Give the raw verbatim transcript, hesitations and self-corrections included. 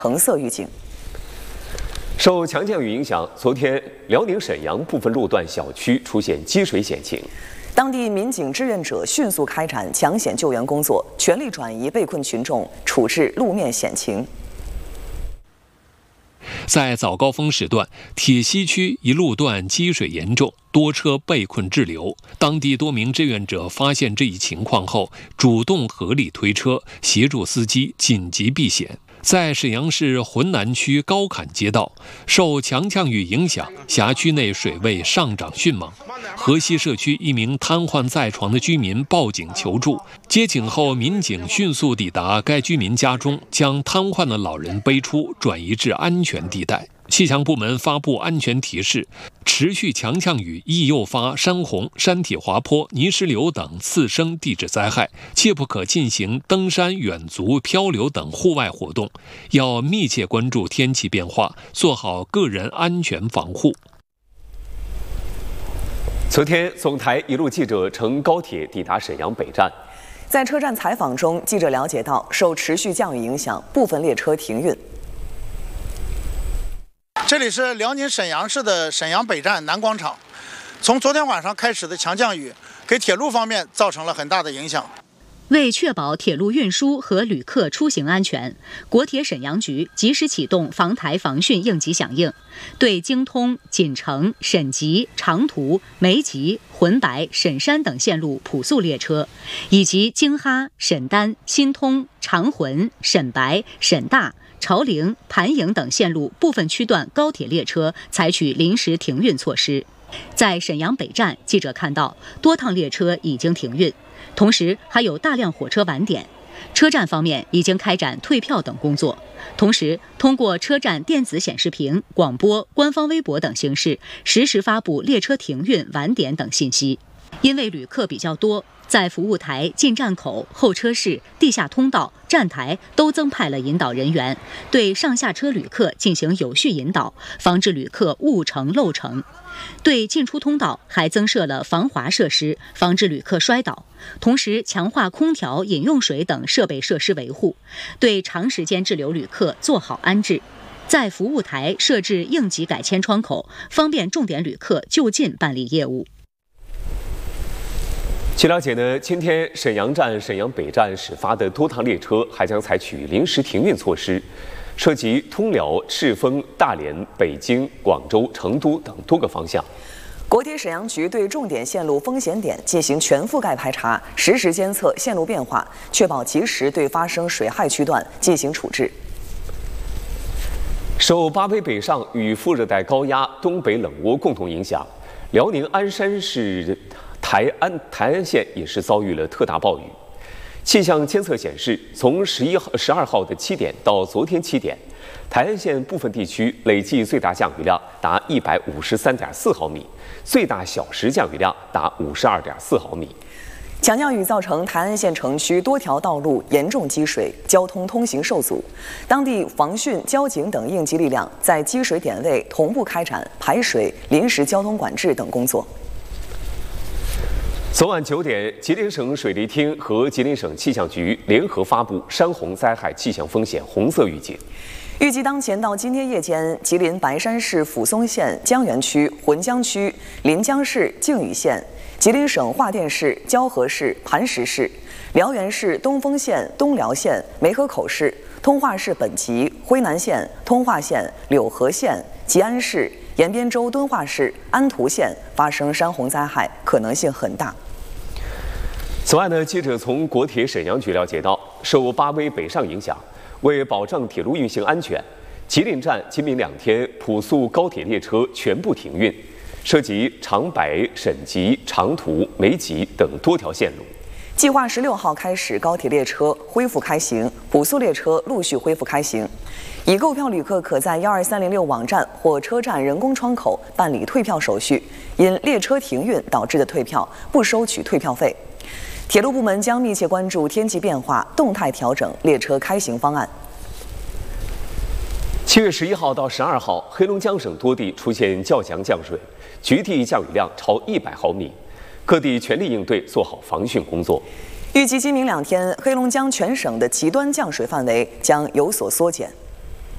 橙色预警。 受强降雨影响，昨天辽宁沈阳部分路段小区出现积水险情。 当地民警志愿者迅速开展抢险救援工作，全力转移被困群众，处置路面险情。 在早高峰时段，铁西区一路段积水严重，多车被困滞留。当地多名志愿者发现这一情况后，主动合力推车，协助司机紧急避险。在沈阳市浑南区高坎街道，受强降雨影响，辖区内水位上涨迅猛。河西社区一名瘫痪在床的居民报警求助，接警后，民警迅速抵达该居民家中，将瘫痪的老人背出，转移至安全地带。气象部门发布安全提示：持续强降雨易诱发山洪、山体滑坡、泥石流等次生地质灾害，切不可进行登山、远足、漂流等户外活动，要密切关注天气变化，做好个人安全防护。 昨天，总台一路记者乘高铁抵达沈阳北站。 在车站采访中，记者了解到，受持续降雨影响，部分列车停运。 这里是辽宁沈阳市的沈阳北站南广场。从昨天晚上开始的强降雨，给铁路方面造成了很大的影响。 为确保铁路运输和旅客出行安全，国铁沈阳局及时启动防台防汛应急响应，对京通、锦城、沈吉、长途、梅吉、浑白、沈山等线路普速列车，以及京哈、沈丹、新通、长浑、沈白、沈大、朝陵、盘营等线路部分区段高铁列车采取临时停运措施。在沈阳北站，记者看到多趟列车已经停运，同时还有大量火车晚点。车站方面已经开展退票等工作，同时通过车站电子显示屏、广播、官方微博等形式，实时发布列车停运、晚点等信息。因为旅客比较多，在服务台、进站口、候车室、地下通道、站台都增派了引导人员，对上下车旅客进行有序引导，防止旅客误乘漏乘。对进出通道还增设了防滑设施，防止旅客摔倒，同时强化空调、饮用水等设备设施维护，对长时间滞留旅客做好安置。在服务台设置应急改签窗口，方便重点旅客就近办理业务。 据了解呢，今天沈阳站、沈阳北站始发的多趟列车还将采取临时停运措施，涉及通辽、赤峰、大连、北京、广州、成都等多个方向。 国铁沈阳局对重点线路风险点进行全覆盖排查，实时监测线路变化，确保及时对发生水害区段进行处置。 受巴北北上与副热带高压、东北冷涡共同影响，辽宁鞍山市台安台安县也是遭遇了特大暴雨。气象监测显示，从十一号、十二号的七点到昨天七点，台安县部分地区累计最大降雨量达一百五十三点四毫米，最大小时降雨量达五十二点四毫米。 强降雨造成台安县城区多条道路严重积水，交通通行受阻。当地防汛、交警等应急力量在积水点位同步开展排水、临时交通管制等工作。 昨晚九点，吉林省水利厅和吉林省气象局联合发布山洪灾害气象风险红色预警。 预计当前到今天夜间，吉林白山市抚松县江源区、浑江区、临江市靖宇县、吉林省华甸市、蛟河市、磐石市、辽源市东丰县、东辽县、梅河口市、通化市本集、辉南县、通化县、柳河县、吉安市、延边州敦化市、安图县发生山洪灾害可能性很大。 此外呢，记者从国铁沈阳局了解到，受巴威北上影响，为保障铁路运行安全，吉林站今明两天普速高铁列车全部停运，涉及长白、沈吉、长途、梅吉等多条线路。 计划十六号开始，高铁列车恢复开行，普速列车陆续恢复开行。已购票旅客可在幺二三零六网站或车站人工窗口办理退票手续，因列车停运导致的退票不收取退票费。铁路部门将密切关注天气变化，动态调整列车开行方案。 七月十一号到十二号，黑龙江省多地出现较强降水，局地降雨量超一百毫米，各地全力应对，做好防汛工作。 预计今明两天，黑龙江全省的极端降水范围将有所缩减。